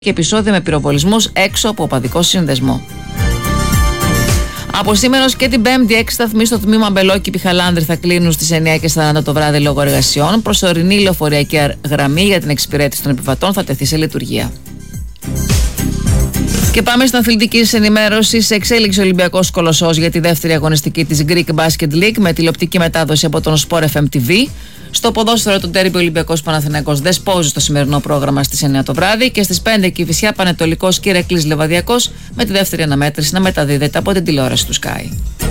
και επεισόδια με πυροβολισμούς έξω από οπαδικό σύνδεσμο. Από σήμερα και την Πέμπτη, 6 σταθμοί στο τμήμα Μπελόκη Πιχαλάνδρη θα κλείνουν στις 9:40 το βράδυ λόγω εργασιών. Προσωρινή λεωφορειακή γραμμή για την εξυπηρέτηση των επιβατών θα τεθεί σε λειτουργία. Και πάμε στην αθλητική ενημέρωση. Σε εξέλιξη ο Ολυμπιακός Κολοσσός για τη δεύτερη αγωνιστική της Greek Basket League με τηλεοπτική μετάδοση από τον Sport FM TV. Στο ποδόσφαιρο του ντέρμπι Ολυμπιακός Παναθηναϊκός δεσπόζει στο σημερινό πρόγραμμα στις 9 το βράδυ και στις 5 Κηφισιά Πανετολικός Κυριακλής Λεβαδιακός με τη δεύτερη αναμέτρηση να μεταδίδεται από την τηλεόραση του Sky.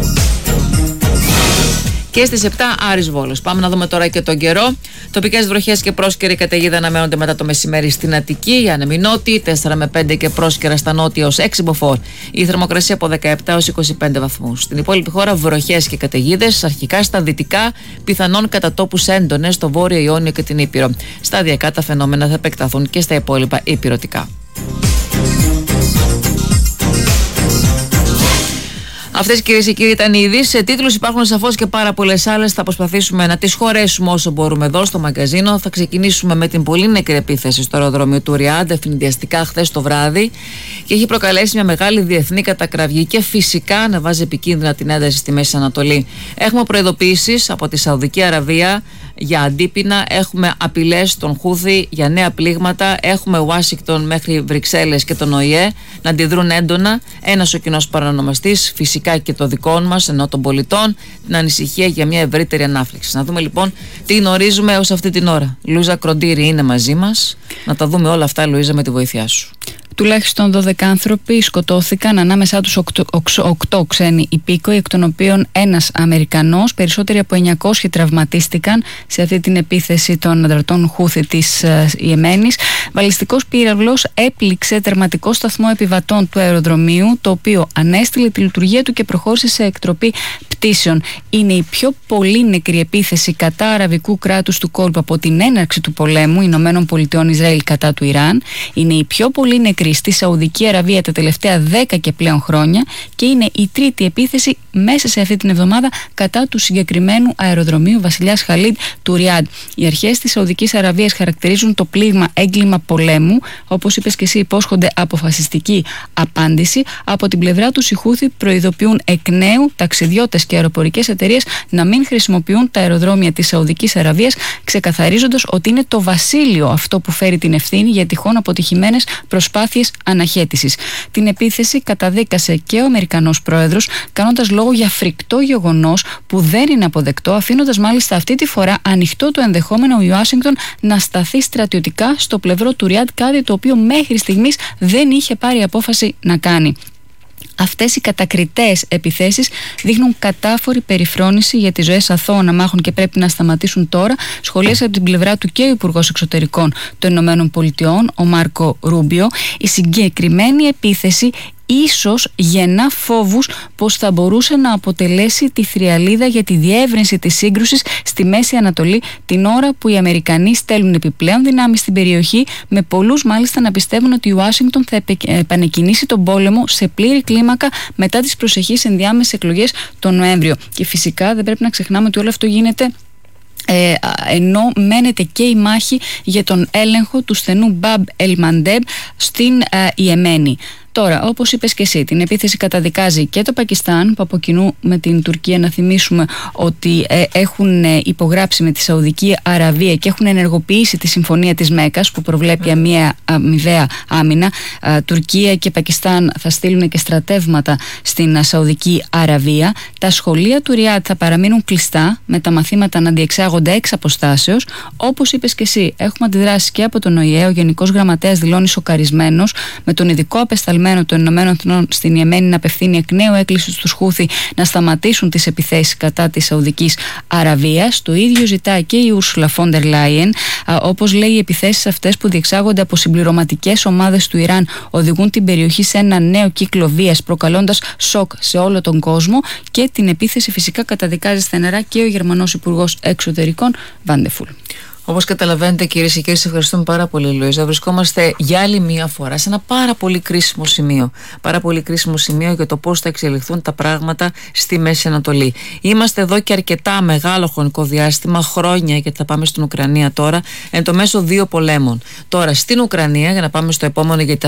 Και στις 7 Άρης Βόλος. Πάμε να δούμε τώρα και τον καιρό. Τοπικές βροχές και πρόσκαιρη καταιγίδα αναμένονται μετά το μεσημέρι στην Αττική, η άνεμη νότη, 4 με 5 και πρόσκαιρα στα νότια ως 6 μποφόρ. Η θερμοκρασία από 17 ως 25 βαθμούς. Στην υπόλοιπη χώρα βροχές και καταιγίδες, αρχικά στα δυτικά, πιθανόν κατά τόπους έντονες στο Βόρειο Ιόνιο και την Ήπειρο. Σταδιακά τα φαινόμενα θα επεκταθούν και στα υπόλοιπα υπηρωτικά. Αυτές, κυρίες και κύριοι, ήταν οι ειδήσεις. Σε τίτλους υπάρχουν σαφώς και πάρα πολλές άλλες. Θα προσπαθήσουμε να τις χωρέσουμε όσο μπορούμε εδώ στο μαγκαζίνο. Θα ξεκινήσουμε με την πολύ νεκρή επίθεση στο αεροδρόμιο του Ριάντ, ευνηδιαστικά χθες το βράδυ, και έχει προκαλέσει μια μεγάλη διεθνή κατακραυγή και φυσικά ανεβάζει επικίνδυνα την ένταση στη Μέση Ανατολή. Έχουμε προειδοποιήσεις από τη Σαουδική Αραβία για αντίπεινα, έχουμε απειλές των Χούθι για νέα πλήγματα, έχουμε Ουάσιγκτον μέχρι Βρυξέλλες και τον ΟΗΕ να αντιδρούν έντονα. Ένας ο κοινός παρανομαστής, φυσικά και το δικό μας, ενώ των πολιτών, την ανησυχία για μια ευρύτερη ανάφλεξη. Να δούμε λοιπόν τι γνωρίζουμε ως αυτή την ώρα. Λουίζα Κροντήρη είναι μαζί μας. Να τα δούμε όλα αυτά, Λουίζα, με τη βοήθειά σου. Τουλάχιστον 12 άνθρωποι σκοτώθηκαν, ανάμεσά τους 8 ξένοι υπήκοοι, εκ των οποίων ένας Αμερικανός. Περισσότεροι από 900 τραυματίστηκαν σε αυτή την επίθεση των ανταρτών Χούθι της Ιεμένης. Βαλιστικός πύραυλος έπληξε τερματικό σταθμό επιβατών του αεροδρομίου, το οποίο ανέστηλε τη λειτουργία του και προχώρησε σε εκτροπή πτήσεων. Είναι η πιο πολύ νεκρή επίθεση κατά αραβικού κράτους του κόλπου από την έναρξη του πολέμου Ηνωμένων Πολιτειών Ισραήλ κατά του Ιράν. Είναι η πιο πολύ νεκρή στη Σαουδική Αραβία τα τελευταία 10 και πλέον χρόνια και είναι η τρίτη επίθεση μέσα σε αυτή την εβδομάδα κατά του συγκεκριμένου αεροδρομίου Βασιλιάς Χαλίντ του Ριάντ. Οι αρχές της Σαουδικής Αραβίας χαρακτηρίζουν το πλήγμα έγκλημα πολέμου. Όπως είπες και εσύ, υπόσχονται αποφασιστική απάντηση. Από την πλευρά τους οι Χούθι προειδοποιούν εκ νέου ταξιδιώτες και αεροπορικές εταιρείες να μην χρησιμοποιούν τα αεροδρόμια της Σαουδικής Αραβίας, ξεκαθαρίζοντας ότι είναι το βασίλειο αυτό που φέρει την ευθύνη για τυχόν αποτυχημένες προσπάθειες αναχέτησης. Την επίθεση καταδίκασε και ο Αμερικανός πρόεδρος, κάνοντας λόγο για φρικτό γεγονός που δεν είναι αποδεκτό, αφήνοντας μάλιστα αυτή τη φορά ανοιχτό το ενδεχόμενο η Ουάσιγκτον να σταθεί στρατιωτικά στο πλευρό του Ριάντ, κάτι το οποίο μέχρι στιγμής δεν είχε πάρει απόφαση να κάνει. Αυτές οι κατακριτές επιθέσεις δείχνουν κατάφορη περιφρόνηση για τις ζωές αθώων αμάχων και πρέπει να σταματήσουν τώρα, σχολίασε από την πλευρά του και ο Υπουργός Εξωτερικών των Ηνωμένων Πολιτειών, ο Μάρκο Ρούμπιο. Η συγκεκριμένη επίθεση ίσως γεννά φόβους πως θα μπορούσε να αποτελέσει τη θριαλίδα για τη διεύρυνση της σύγκρουσης στη Μέση Ανατολή, την ώρα που οι Αμερικανοί στέλνουν επιπλέον δυνάμεις στην περιοχή, με πολλούς μάλιστα να πιστεύουν ότι η Ουάσιγκτον θα επανεκκινήσει τον πόλεμο σε πλήρη κλίμακα μετά τις προσεχείς ενδιάμεσες εκλογές τον Νοέμβριο. Και φυσικά δεν πρέπει να ξεχνάμε ότι όλο αυτό γίνεται ενώ μένεται και η μάχη για τον έλεγχο του στενού Μπαμπ Ελ-Μαντέμπ στην Ιεμένη. Τώρα, όπως είπες και εσύ, την επίθεση καταδικάζει και το Πακιστάν, που από κοινού με την Τουρκία, να θυμίσουμε ότι έχουν υπογράψει με τη Σαουδική Αραβία και έχουν ενεργοποιήσει τη Συμφωνία της Μέκας που προβλέπει μια αμοιβαία άμυνα. Τουρκία και Πακιστάν θα στείλουν και στρατεύματα στην Σαουδική Αραβία. Τα σχολεία του Ριάντ θα παραμείνουν κλειστά, με τα μαθήματα να διεξάγονται εξ αποστάσεως. Όπως είπες και εσύ, έχουμε αντιδράσει και από τον ΟΗΕ. Ο Γενικός Γραμματέας δηλώνει σοκαρισμένος, με τον ειδικό απεσταλμένο των Ηνωμένων Εθνών στην Ιεμένη να απευθύνει εκ νέου έκκληση στους Χούθι να σταματήσουν τις επιθέσεις κατά της Σαουδικής Αραβίας. Το ίδιο ζητάει και η Ursula von der Leyen. Όπως λέει, οι επιθέσεις αυτές που διεξάγονται από συμπληρωματικές ομάδες του Ιράν οδηγούν την περιοχή σε ένα νέο κύκλο βίας, προκαλώντας σοκ σε όλο τον κόσμο, και την επίθεση φυσικά καταδικάζει στεναρά και ο Γερμανός Υπουργός Εξωτερικών Βάντεφουλ. Όπως καταλαβαίνετε, κυρίες και κύριοι, σε ευχαριστούμε πάρα πολύ, Λουίζα. Βρισκόμαστε για άλλη μία φορά σε ένα πάρα πολύ κρίσιμο σημείο. Πάρα πολύ κρίσιμο σημείο για το πώς θα εξελιχθούν τα πράγματα στη Μέση Ανατολή. Είμαστε εδώ και αρκετά μεγάλο χρονικό διάστημα, χρόνια, γιατί θα πάμε στην Ουκρανία τώρα, εν το μέσο δύο πολέμων. Τώρα στην Ουκρανία, για να πάμε στο επόμενο, γιατί